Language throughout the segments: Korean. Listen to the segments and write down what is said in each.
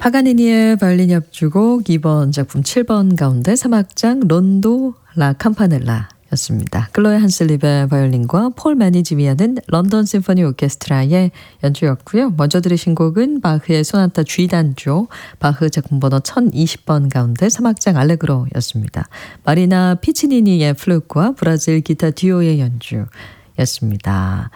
파가니니의 바이올린 협주곡 2번 작품 7번 가운데 3악장 론도 라 campanella 였습니다. 클로에 한슬립의 바이올린과 폴 매니지미아는 런던 심포니 오케스트라의 연주였고요. 먼저 들으신 곡은 바흐의 소나타 G단조, 바흐 작품 번호 1020번 가운데 3악장 알레그로였습니다. 마리나 피치니니의 플루트와 브라질 기타 듀오의 연주였습니다.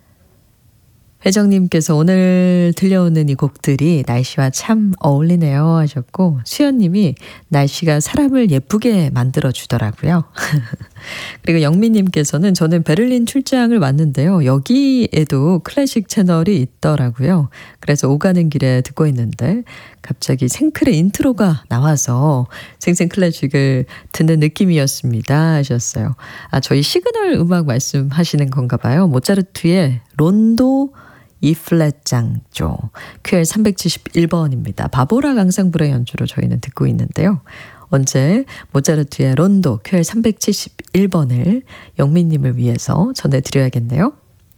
회정님께서 오늘 들려오는 이 곡들이 날씨와 참 어울리네요 하셨고, 수연님이 날씨가 사람을 예쁘게 만들어주더라고요. 그리고 영미님께서는 저는 베를린 출장을 왔는데요. 여기에도 클래식 채널이 있더라고요. 그래서 오가는 길에 듣고 있는데 갑자기 생클의 인트로가 나와서 생생 클래식을 듣는 느낌이었습니다 하셨어요. 저희 시그널 음악 말씀하시는 건가 봐요. 모차르트의 론도 E플랫 장조 QL 371번입니다. 바보라 강상불의 연주로 저희는 듣고 있는데요. 언제 모차르트의 론도 QL 371번을 영민님을 위해서 전해드려야겠네요.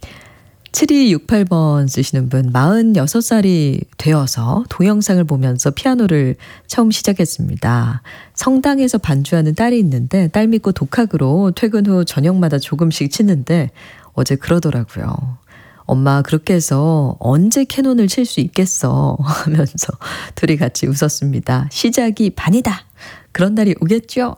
7268번 쓰시는 분, 46살이 되어서 동영상을 보면서 피아노를 처음 시작했습니다. 성당에서 반주하는 딸이 있는데 딸 믿고 독학으로 퇴근 후 저녁마다 조금씩 치는데 어제 그러더라고요. 엄마 그렇게 해서 언제 캐논을 칠 수 있겠어 하면서 둘이 같이 웃었습니다. 시작이 반이다. 그런 날이 오겠죠?